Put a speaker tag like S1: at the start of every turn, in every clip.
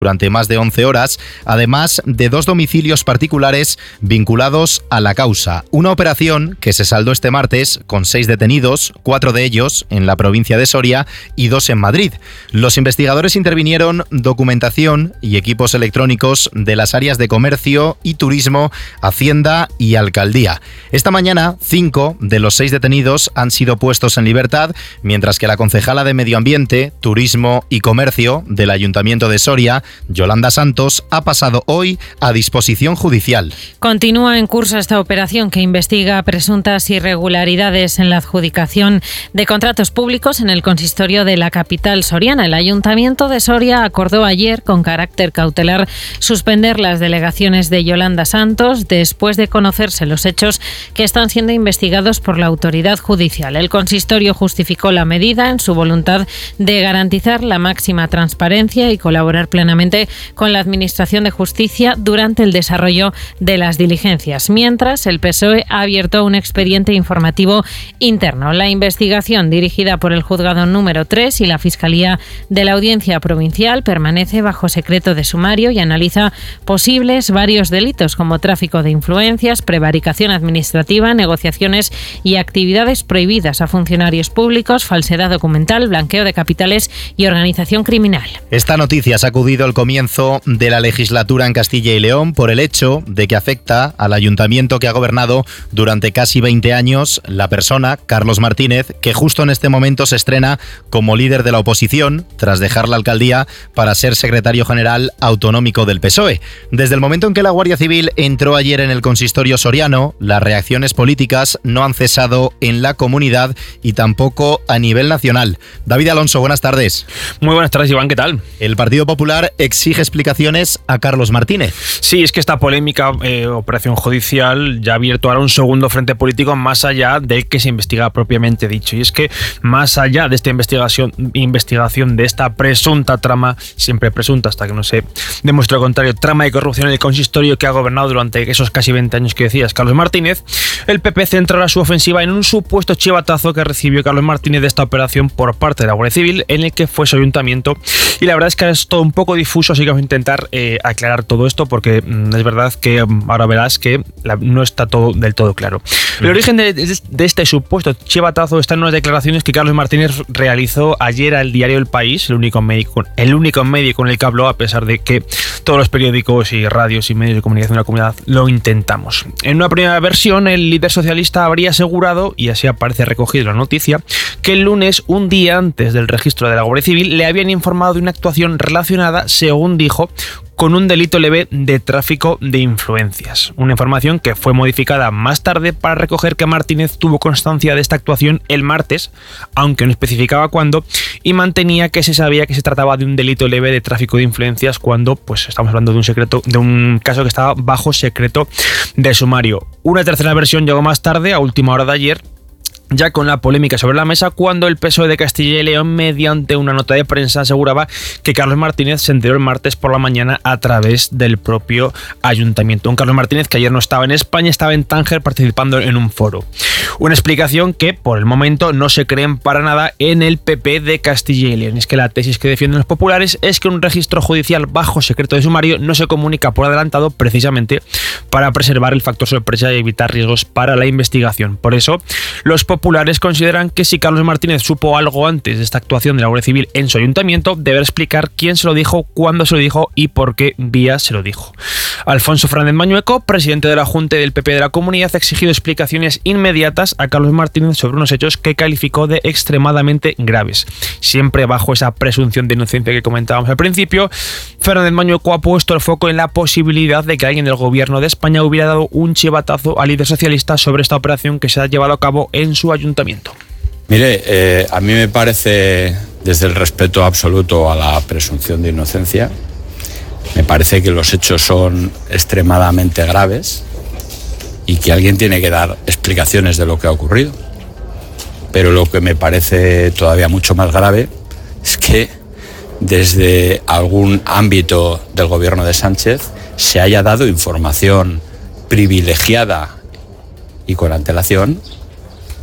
S1: durante más de 11 horas, además de 2 domicilios particulares vinculados a la causa. Una operación que se saldó este martes con 6 detenidos, 4 de ellos en la provincia de Soria y 2 en Madrid. Los investigadores intervinieron documentación y equipos electrónicos de las áreas de comercio y turismo, Hacienda y Alcaldía. Esta mañana, 5 de los 6 detenidos han sido puestos en libertad, mientras que la concejala de Medio Ambiente, Turismo y Comercio del Ayuntamiento de Soria, Yolanda Santos, ha pasado hoy a disposición judicial.
S2: Continúa en curso esta operación que investiga presuntas irregularidades en la adjudicación de contratos públicos en el consistorio de la capital soriana. El Ayuntamiento de Soria acordó ayer, con carácter cautelar, suspender las delegaciones de Yolanda Santos después de conocerse los hechos que están siendo investigados por la autoridad judicial. El consistorio justificó la medida en su voluntad de garantizar la máxima transparencia y colaborar plenamente con la Administración de Justicia durante el desarrollo de las diligencias. Mientras, el PSOE ha abierto un expediente informativo interno. La investigación, dirigida por el Juzgado número 3 y la Fiscalía de la Audiencia Provincial, permanece bajo secreto de sumario y analiza varios delitos como tráfico de influencias, prevaricación administrativa, negociaciones y actividades prohibidas a funcionarios públicos, falsedad documental, blanqueo de capitales y organización criminal.
S1: Esta noticia ha sacudido el comienzo de la legislatura en Castilla y León por el hecho de que afecta al ayuntamiento que ha gobernado durante casi 20 años la persona, Carlos Martínez, que justo en este momento se estrena como líder de la oposición tras dejar la alcaldía para ser secretario general autonómico del PSOE. Desde el momento en que la Guardia Civil entró ayer en el consistorio soriano, las reacciones políticas no han cesado en la comunidad y tampoco a nivel nacional. David Alonso, buenas tardes.
S3: Muy buenas tardes, Iván, ¿qué tal?
S1: El Partido Popular exige explicaciones a Carlos Martínez.
S3: Sí, es que esta polémica operación judicial ya ha abierto ahora un segundo frente político más allá del que se investiga propiamente dicho. Y es que más allá de esta investigación de esta presunta trama, siempre presunta hasta que no se demuestre lo contrario, trama de corrupción en el consistorio que ha gobernado durante esos casi 20 años que decías Carlos Martínez, el PP centrará su ofensiva en un supuesto chivatazo que recibió Carlos Martínez de esta operación por parte de la Guardia Civil, en el que fue su ayuntamiento. Y la verdad es que es todo un poco difuso, así que vamos a intentar aclarar todo esto, porque es verdad que ahora verás que no está todo del todo claro. El origen de este supuesto chivatazo está en unas declaraciones que Carlos Martínez realizó ayer al diario El País, el único medio con el que habló, a pesar de que todos los periódicos y radios y medios de comunicación de la comunidad lo intentamos. En una primera versión, el líder socialista habría asegurado, y así aparece recogido en la noticia, que el lunes, un día antes del registro de la Guardia Civil, le habían informado de una actuación relacionada, según dijo, con un delito leve de tráfico de influencias. Una información que fue modificada más tarde para recoger que Martínez tuvo constancia de esta actuación el martes, aunque no especificaba cuándo, y mantenía que se sabía que se trataba de un delito leve de tráfico de influencias cuando pues estamos hablando de un caso que estaba bajo secreto de sumario. Una tercera versión llegó más tarde, a última hora de ayer, ya con la polémica sobre la mesa, cuando el PSOE de Castilla y León, mediante una nota de prensa, aseguraba que Carlos Martínez se enteró el martes por la mañana a través del propio ayuntamiento. Un Carlos Martínez que ayer no estaba en España, estaba en Tánger participando en un foro. Una explicación que, por el momento, no se creen para nada en el PP de Castilla y León. Es que la tesis que defienden los populares es que un registro judicial bajo secreto de sumario no se comunica por adelantado precisamente para preservar el factor sorpresa y evitar riesgos para la investigación. Por eso, los populares consideran que si Carlos Martínez supo algo antes de esta actuación de la Guardia Civil en su ayuntamiento, deberá explicar quién se lo dijo, cuándo se lo dijo y por qué vía se lo dijo. Alfonso Fernández Mañueco, presidente de la Junta del PP de la Comunidad, ha exigido explicaciones inmediatas a Carlos Martínez sobre unos hechos que calificó de extremadamente graves. Siempre bajo esa presunción de inocencia que comentábamos al principio, Fernández Mañueco ha puesto el foco en la posibilidad de que alguien del gobierno de España hubiera dado un chivatazo al líder socialista sobre esta operación que se ha llevado a cabo en su ayuntamiento.
S4: Mire, a mí me parece, desde el respeto absoluto a la presunción de inocencia, me parece que los hechos son extremadamente graves y que alguien tiene que dar explicaciones de lo que ha ocurrido. Pero lo que me parece todavía mucho más grave es que desde algún ámbito del gobierno de Sánchez se haya dado información privilegiada y con antelación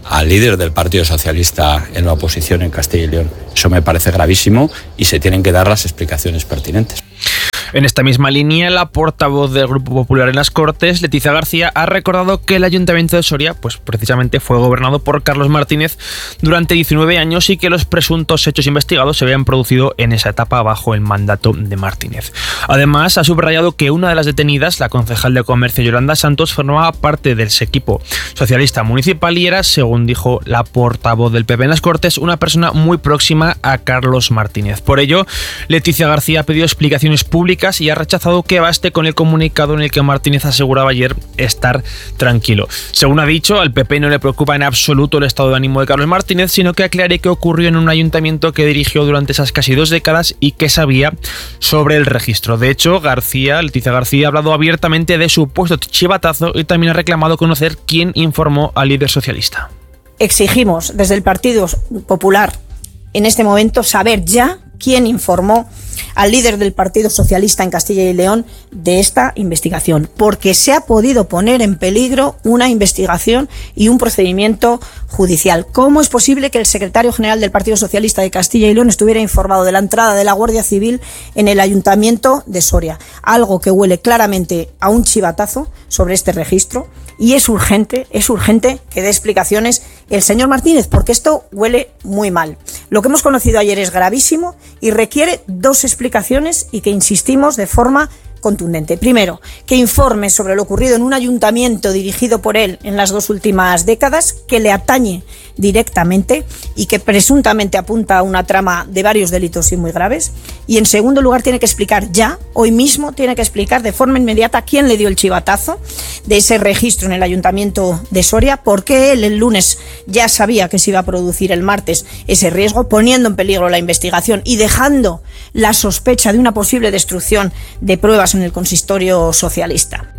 S4: al líder del Partido Socialista en la oposición en Castilla y León. Eso me parece gravísimo y se tienen que dar las explicaciones pertinentes.
S3: En esta misma línea, la portavoz del Grupo Popular en las Cortes, Leticia García, ha recordado que el Ayuntamiento de Soria, pues precisamente fue gobernado por Carlos Martínez durante 19 años y que los presuntos hechos investigados se habían producido en esa etapa bajo el mandato de Martínez. Además, ha subrayado que una de las detenidas, la concejal de Comercio Yolanda Santos, formaba parte del equipo socialista municipal y era, según dijo la portavoz del PP en las Cortes, una persona muy próxima a Carlos Martínez. Por ello, Leticia García ha pedido explicaciones públicas y ha rechazado que baste con el comunicado en el que Martínez aseguraba ayer estar tranquilo. Según ha dicho, al PP no le preocupa en absoluto el estado de ánimo de Carlos Martínez, sino que aclare qué ocurrió en un ayuntamiento que dirigió durante esas casi 2 décadas y qué sabía sobre el registro. De hecho, Leticia García ha hablado abiertamente de su supuesto chivatazo y también ha reclamado conocer quién informó al líder socialista.
S5: Exigimos desde el Partido Popular en este momento saber ya quién informó al líder del Partido Socialista en Castilla y León de esta investigación, porque se ha podido poner en peligro una investigación y un procedimiento judicial. ¿Cómo es posible que el secretario general del Partido Socialista de Castilla y León estuviera informado de la entrada de la Guardia Civil en el Ayuntamiento de Soria? Algo que huele claramente a un chivatazo sobre este registro, y es urgente que dé explicaciones el señor Martínez, porque esto huele muy mal. Lo que hemos conocido ayer es gravísimo y requiere 2 explicaciones y que insistimos de forma contundente. Primero, que informe sobre lo ocurrido en un ayuntamiento dirigido por él en las 2 últimas décadas, que le atañe directamente y que presuntamente apunta a una trama de varios delitos y muy graves. Y en segundo lugar, tiene que explicar ya, hoy mismo, tiene que explicar de forma inmediata quién le dio el chivatazo de ese registro en el Ayuntamiento de Soria, por qué él el lunes ya sabía que se iba a producir el martes ese riesgo, poniendo en peligro la investigación y dejando la sospecha de una posible destrucción de pruebas en el consistorio socialista.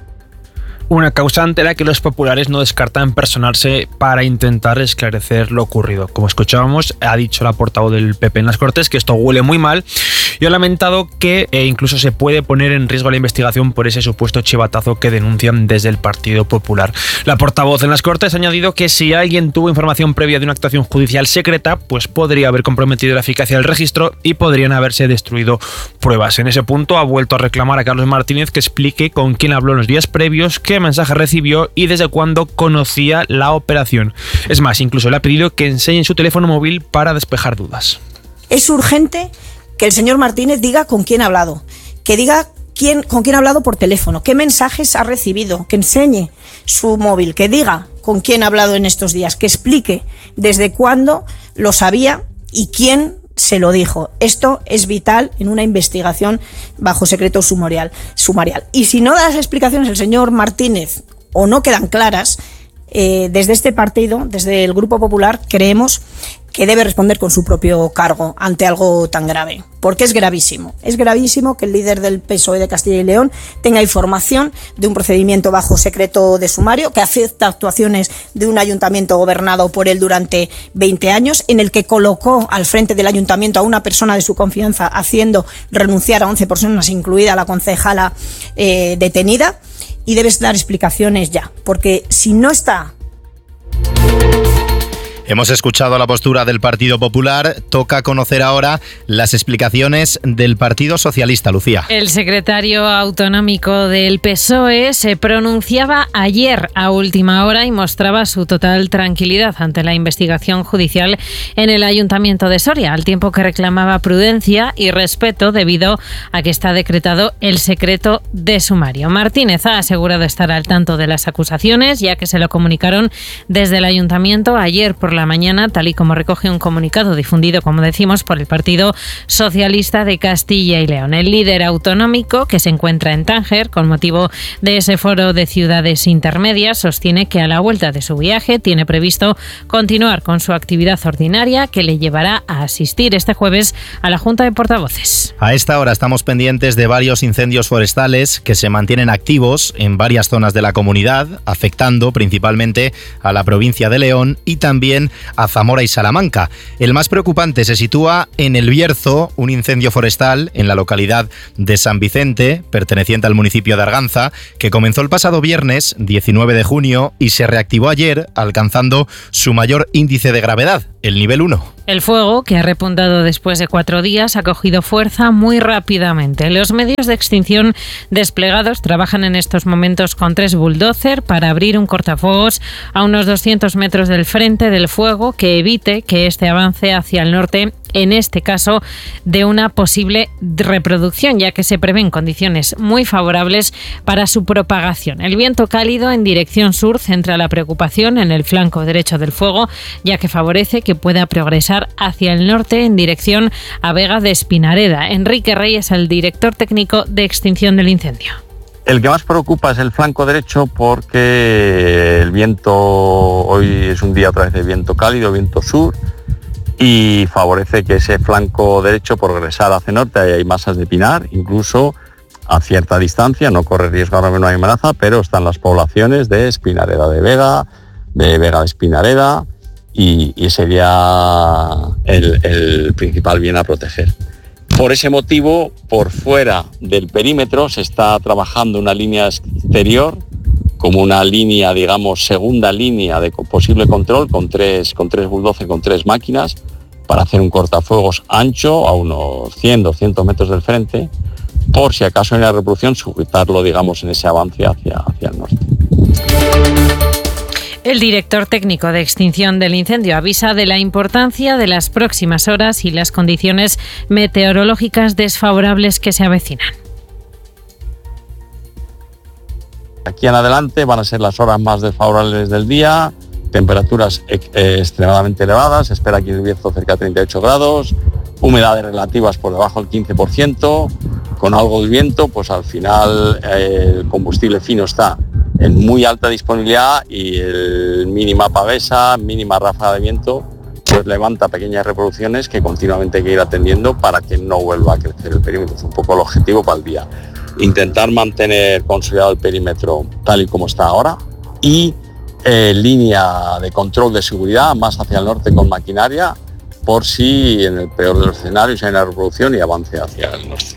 S3: Una causa ante la que los populares no descartan personarse para intentar esclarecer lo ocurrido. Como escuchábamos, ha dicho la portavoz del PP en las Cortes que esto huele muy mal y ha lamentado que incluso se puede poner en riesgo la investigación por ese supuesto chivatazo que denuncian desde el Partido Popular. La portavoz en las Cortes ha añadido que si alguien tuvo información previa de una actuación judicial secreta, pues podría haber comprometido la eficacia del registro y podrían haberse destruido pruebas. En ese punto ha vuelto a reclamar a Carlos Martínez que explique con quién habló en los días previos, qué mensaje recibió y desde cuándo conocía la operación. Es más, incluso le ha pedido que enseñe su teléfono móvil para despejar dudas.
S5: Es urgente que el señor Martínez diga con quién ha hablado, que diga con quién ha hablado por teléfono, qué mensajes ha recibido, que enseñe su móvil, que diga con quién ha hablado en estos días, que explique desde cuándo lo sabía y quién se lo dijo. Esto es vital en una investigación bajo secreto sumarial. Y si no da las explicaciones el señor Martínez o no quedan claras, desde este partido, desde el Grupo Popular, creemos que debe responder con su propio cargo ante algo tan grave, porque es gravísimo. Es gravísimo que el líder del PSOE de Castilla y León tenga información de un procedimiento bajo secreto de sumario que afecta actuaciones de un ayuntamiento gobernado por él durante 20 años, en el que colocó al frente del ayuntamiento a una persona de su confianza, haciendo renunciar a 11 personas, incluida la concejala detenida, y debes dar explicaciones ya, porque si no está...
S1: Hemos escuchado la postura del Partido Popular. Toca conocer ahora las explicaciones del Partido Socialista, Lucía.
S2: El secretario autonómico del PSOE se pronunciaba ayer a última hora y mostraba su total tranquilidad ante la investigación judicial en el Ayuntamiento de Soria, al tiempo que reclamaba prudencia y respeto debido a que está decretado el secreto de sumario. Martínez ha asegurado estar al tanto de las acusaciones, ya que se lo comunicaron desde el Ayuntamiento ayer por la mañana, tal y como recoge un comunicado difundido, como decimos, por el Partido Socialista de Castilla y León. El líder autonómico, que se encuentra en Tánger con motivo de ese foro de ciudades intermedias, sostiene que a la vuelta de su viaje tiene previsto continuar con su actividad ordinaria, que le llevará a asistir este jueves a la Junta de Portavoces.
S1: A esta hora estamos pendientes de varios incendios forestales que se mantienen activos en varias zonas de la comunidad, afectando principalmente a la provincia de León y también afectan a Zamora y Salamanca. El más preocupante se sitúa en El Bierzo, un incendio forestal en la localidad de San Vicente, perteneciente al municipio de Arganza, que comenzó el pasado viernes 19 de junio y se reactivó ayer, alcanzando su mayor índice de gravedad, el nivel 1.
S2: El fuego, que ha repuntado después de 4 días, ha cogido fuerza muy rápidamente. Los medios de extinción desplegados trabajan en estos momentos con 3 bulldozer para abrir un cortafuegos a unos 200 metros del frente del fuego que evite que este avance hacia el norte, en este caso de una posible reproducción, ya que se prevén condiciones muy favorables para su propagación. El viento cálido en dirección sur centra la preocupación en el flanco derecho del fuego, ya que favorece que pueda progresar hacia el norte en dirección a Vega de Espinareda. Enrique Reyes, el director técnico de extinción del incendio.
S6: El que más preocupa es el flanco derecho porque el viento, hoy es un día otra vez de viento cálido, viento sur, y favorece que ese flanco derecho progresar hacia norte. Hay masas de pinar, incluso a cierta distancia, no corre riesgo ahora mismo, no hay amenaza, pero están las poblaciones de Espinareda de Vega de Espinareda, y sería el principal bien a proteger. Por ese motivo, por fuera del perímetro se está trabajando una línea exterior como una línea, digamos, segunda línea de posible control con tres bulldozer, con 3 máquinas, para hacer un cortafuegos ancho a unos 100, 200 metros del frente, por si acaso hay una reproducción, sujetarlo, digamos, en ese avance hacia el norte.
S2: El director técnico de extinción del incendio avisa de la importancia de las próximas horas y las condiciones meteorológicas desfavorables que se avecinan.
S6: Aquí en adelante van a ser las horas más desfavorables del día, temperaturas extremadamente elevadas, se espera aquí en El Bierzo cerca de 38 grados, humedades relativas por debajo del 15%, con algo de viento, pues al final el combustible fino está en muy alta disponibilidad y el mínima pavesa, mínima ráfaga de viento, pues levanta pequeñas reproducciones que continuamente hay que ir atendiendo para que no vuelva a crecer el perímetro. Es un poco el objetivo para el día. Intentar mantener consolidado el perímetro tal y como está ahora y línea de control de seguridad más hacia el norte con maquinaria por si en el peor de los escenarios hay una reproducción y avance hacia el norte.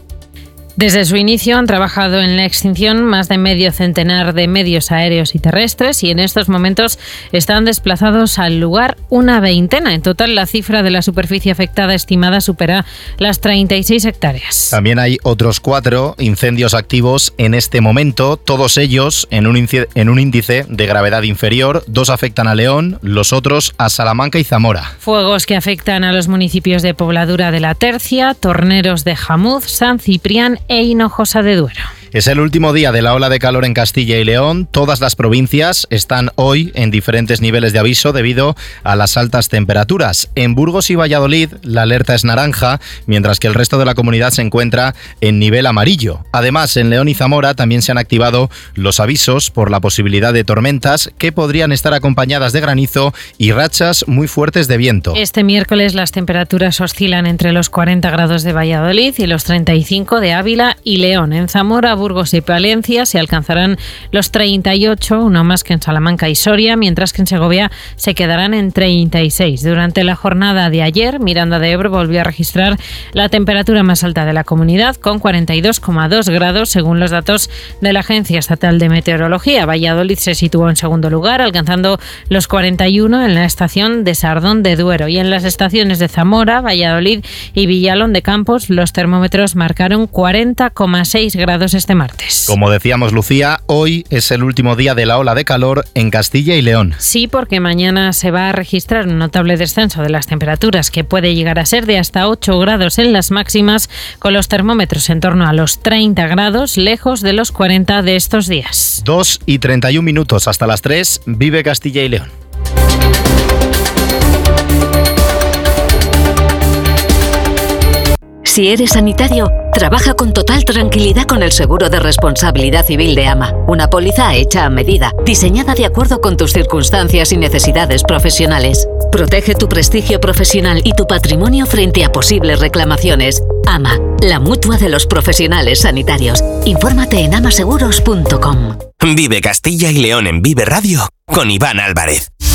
S2: Desde su inicio han trabajado en la extinción más de medio centenar de medios aéreos y terrestres y en estos momentos están desplazados al lugar una veintena. En total, la cifra de la superficie afectada estimada supera las 36 hectáreas.
S1: También hay otros 4 incendios activos en este momento, todos ellos en un índice de gravedad inferior. 2 afectan a León, los otros a Salamanca y Zamora.
S2: Fuegos que afectan a los municipios de Pobladura de la Tercia, Torneros de Jamuz, San Ciprián e Hinojosa de Duero.
S1: Es el último día de la ola de calor en Castilla y León. Todas las provincias están hoy en diferentes niveles de aviso debido a las altas temperaturas. En Burgos y Valladolid la alerta es naranja, mientras que el resto de la comunidad se encuentra en nivel amarillo. Además, en León y Zamora también se han activado los avisos por la posibilidad de tormentas que podrían estar acompañadas de granizo y rachas muy fuertes de viento.
S2: Este miércoles las temperaturas oscilan entre los 40 grados de Valladolid y los 35 de Ávila y León. En Zamora, Burgos y Palencia se alcanzarán los 38, uno más que en Salamanca y Soria, mientras que en Segovia se quedarán en 36. Durante la jornada de ayer, Miranda de Ebro volvió a registrar la temperatura más alta de la comunidad, con 42,2 grados, según los datos de la Agencia Estatal de Meteorología. Valladolid se situó en segundo lugar, alcanzando los 41 en la estación de Sardón de Duero. Y en las estaciones de Zamora, Valladolid y Villalón de Campos, los termómetros marcaron 40,6 grados este martes.
S1: Como decíamos, Lucía, hoy es el último día de la ola de calor en Castilla y León.
S2: Sí, porque mañana se va a registrar un notable descenso de las temperaturas que puede llegar a ser de hasta 8 grados en las máximas, con los termómetros en torno a los 30 grados, lejos de los 40 de estos días.
S1: 2:31 hasta las 3, vive Castilla y León.
S7: Si eres sanitario, trabaja con total tranquilidad con el seguro de responsabilidad civil de AMA. Una póliza hecha a medida, diseñada de acuerdo con tus circunstancias y necesidades profesionales. Protege tu prestigio profesional y tu patrimonio frente a posibles reclamaciones. AMA, la mutua de los profesionales sanitarios. Infórmate en amaseguros.com.
S8: Vive Castilla y León en Vive Radio con Iván Álvarez.